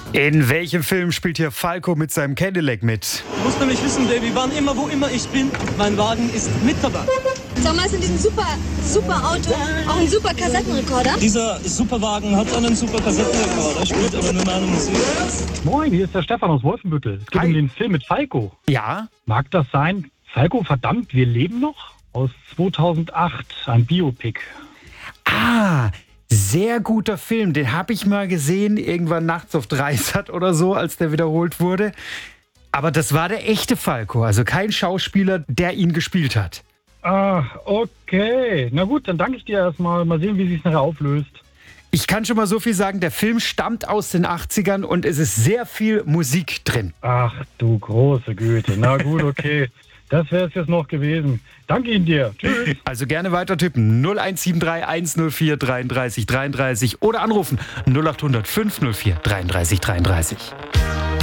In welchem Film spielt hier Falco mit seinem Cadillac mit? Du musst nämlich wissen, Baby, wann immer, wo immer ich bin, mein Wagen ist mit dabei. Sag mal, ist in diesem super Auto auch ein super Kassettenrekorder? Dieser Superwagen hat einen super Kassettenrekorder, spielt aber nur meine Musik. Moin, hier ist der Stefan aus Wolfenbüttel. Es geht um den Film mit Falco. Ja? Mag das sein? Falco, verdammt, wir leben noch? Aus 2008, ein Biopic. Ah, sehr guter Film. Den habe ich mal gesehen, irgendwann nachts auf Dreisat oder so, als der wiederholt wurde. Aber das war der echte Falco, also kein Schauspieler, der ihn gespielt hat. Ah, okay. Na gut, dann danke ich dir erstmal. Mal sehen, wie sich nachher auflöst. Ich kann schon mal so viel sagen, der Film stammt aus den 80ern und es ist sehr viel Musik drin. Ach du große Güte. Na gut, okay. Das wäre es jetzt noch gewesen. Danke Ihnen dir. Tschüss. Also gerne weiter tippen. 0173 104 33 33 oder anrufen 0800 504 33 33.